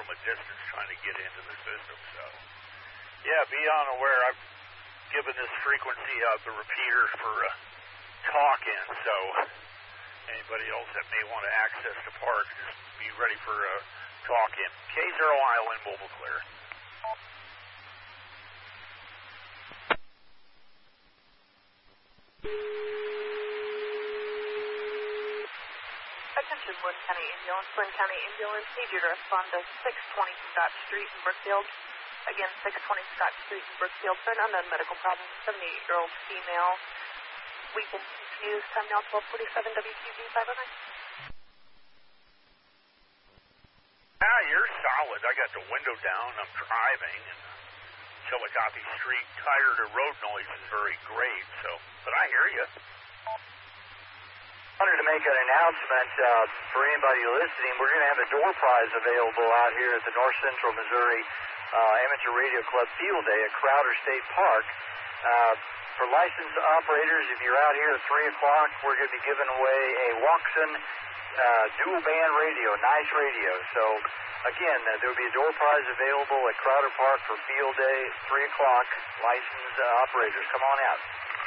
from a distance trying to get into the system. So, yeah, be unaware. I've given this frequency out the repeaters for talk-in, so anybody else that may want to access the park, just be ready for talk-in. K0 Island, mobile clear. Attention, Lynn County Ambulance. Lynn County Ambulance, need you to respond to 620 Scott Street in Brookfield. Again, 620 Scott Street in Brookfield for an unknown medical problem. 78-year-old female. We can continue this time now, 1247 WQV 509. Ah, you're solid. I got the window down. I'm driving, and Chillicothe Street, tired of road noise is very great, so, but I hear you. Wanted to make an announcement for anybody listening. We're going to have a door prize available out here at the North Central Missouri Amateur Radio Club Field Day at Crowder State Park. For licensed operators, if you're out here at 3 o'clock, we're going to be giving away a Watson dual band radio, nice radio. So, again, there will be a door prize available at Crowder Park for Field Day, 3 o'clock. Licensed operators, come on out.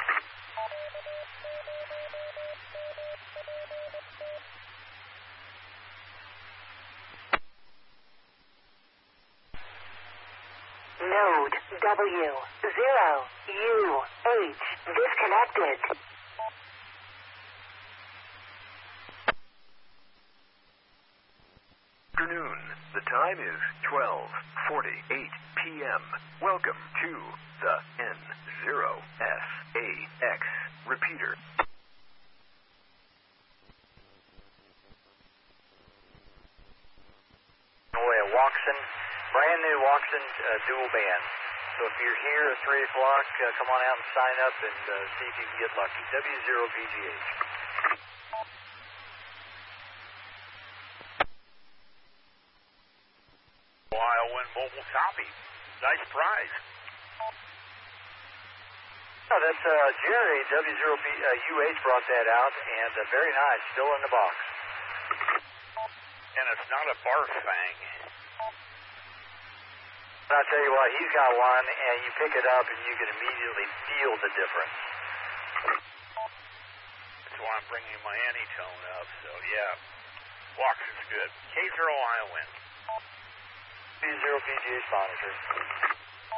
Node W0UH disconnected. Afternoon. The time is 12:48 p.m. Welcome to the N0SAX repeater. Watson, brand new Watson dual band. So if you're here at 3 o'clock, come on out and sign up and see if you can get lucky. W0VGH. Iowa mobile copy. Nice prize. Oh, that's Jerry, W0UH brought that out, and very nice, still in the box. And it's not a barf fang. I'll tell you what, he's got one, and you pick it up, and you can immediately feel the difference. That's why I'm bringing my Anytone up, so yeah. Watson's good. K0 Iowa. B0PGH monitor.